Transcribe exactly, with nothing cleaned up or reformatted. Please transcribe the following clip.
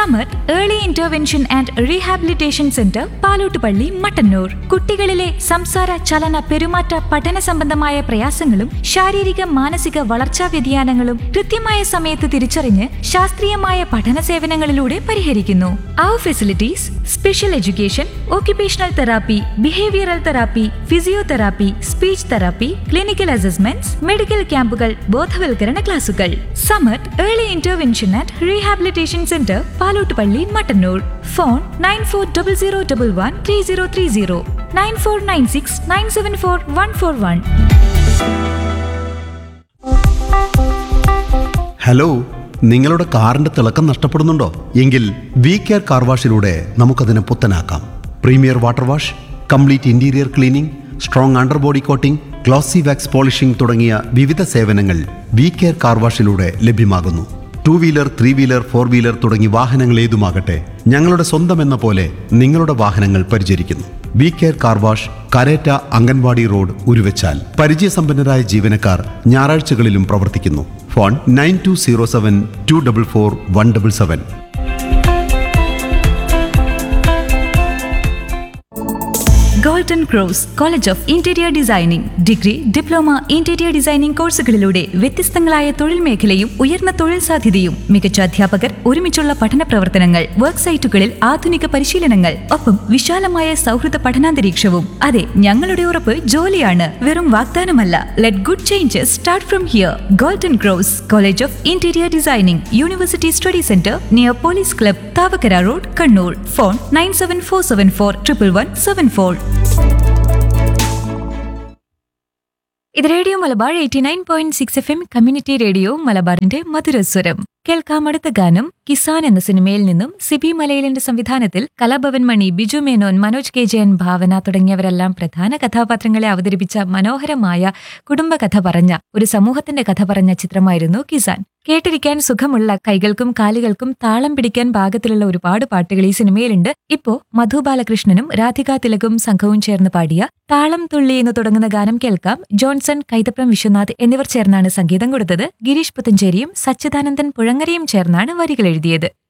Samath early intervention and rehabilitation centre Palottupalli Mattannur. കുട്ടികളിലെ സംസാര ചലന പെരുമാറ്റ പഠന സംബന്ധമായ പ്രയാസങ്ങളും ശാരീരിക മാനസിക വളർച്ചാ വ്യതിയാനങ്ങളും കൃത്യമായ സമയത്ത് തിരിച്ചറിഞ്ഞ് ശാസ്ത്രീയമായ പഠന സേവനങ്ങളിലൂടെ പരിഹരിക്കുന്നു. അവർ facilities special education, occupational therapy, behavioral therapy, physiotherapy, speech therapy, clinical assessments, medical ക്യാമ്പുകൾ, ബോധവൽക്കരണ ക്ലാസുകൾ. Samath early intervention and rehabilitation centre Palottupalli Mattannur. Phone nine four double zero double one three zero three zero nine four nine six nine seven four one four one. Hello, നിങ്ങളുടെ കാറിന്റെ തിളക്കം നഷ്ടപ്പെടുന്നുണ്ടോ? എങ്കിൽ V care car വാഷിലൂടെ നമുക്കതിനെ പുത്തനാക്കാം. Premier water wash, complete interior cleaning, strong underbody coating, glossy wax polishing തുടങ്ങിയ വിവിധ സേവനങ്ങൾ V care car വാഷിലൂടെ ലഭ്യമാകുന്നു. Two wheeler, three wheeler, four wheeler തുടങ്ങി വാഹനങ്ങൾ ഏതുമാകട്ടെ, ഞങ്ങളുടെ സ്വന്തം എന്ന പോലെ നിങ്ങളുടെ വാഹനങ്ങൾ പരിചരിക്കുന്നു. V care car wash, Karetta anganwadi road, Uruvachal. പരിചയസമ്പന്നരായ ജീവനക്കാർ ഞായറാഴ്ചകളിലും പ്രവർത്തിക്കുന്നു. Phone nine to zero seven to double four one double seven. Golden cross college of interior designing degree, diploma, interior designing കോഴ്സുകളിലൂടെ വ്യത്യസ്തങ്ങളായ തൊഴിൽ മേഖലയും ഉയർന്ന തൊഴിൽ സാധ്യതയും, മികച്ച അധ്യാപകർ, ഒരുമിച്ചുള്ള പഠന പ്രവർത്തനങ്ങൾ, വർക്ക് സൈറ്റുകളിൽ ആധുനിക പരിശീലനങ്ങൾ, ഒപ്പം വിശാലമായ സൗഹൃദ പഠനാന്തരീക്ഷവും. അതെ, ഞങ്ങളുടെ ഉറപ്പ് ജോലിയാണ്, വെറും വാഗ്ദാനമല്ല. Let good changes start from here. Golden cross college of interior designing, university study centre near police club, Thavakkara road, Kannur. Phone nine seven four seven four triple one seven four. ഇത് radio Malabar eighty nine point six F M community radio മലബാറിന്റെ മധുരസ്വരം. കേൾക്കാം അടുത്ത ഗാനം കിസാൻ എന്ന സിനിമയിൽ നിന്നും. സിബി മലയിലിന്റെ സംവിധാനത്തിൽ Kalabhavan Mani, Biju Menon, Manoj K Jayan, ഭാവന തുടങ്ങിയവരെല്ലാം പ്രധാന കഥാപാത്രങ്ങളെ അവതരിപ്പിച്ച മനോഹരമായ കുടുംബകഥ പറഞ്ഞ ഒരു സമൂഹത്തിന്റെ കഥ പറഞ്ഞ ചിത്രമായിരുന്നു കിസാൻ. കേട്ടിരിക്കാൻ സുഖമുള്ള, കൈകൾക്കും കാലുകൾക്കും താളം പിടിക്കാൻ പാകത്തിലുള്ള ഒരുപാട് പാട്ടുകൾ ഈ സിനിമയിലുണ്ട്. ഇപ്പോ മധു ബാലകൃഷ്ണനും രാധിക തിലകും സംഘവും ചേർന്ന് പാടിയ താളം തുള്ളി എന്ന് തുടങ്ങുന്ന ഗാനം കേൾക്കാം. ജോൺസൺ, കൈതപ്രം വിശ്വനാഥ് എന്നിവർ ചേർന്നാണ് സംഗീതം കൊടുത്തത്. ഗിരീഷ് പുത്തഞ്ചേരിയും സച്ചിദാനന്ദൻ പുഴങ്ങരയും ചേർന്നാണ് വരികൾ എഴുതിയത്.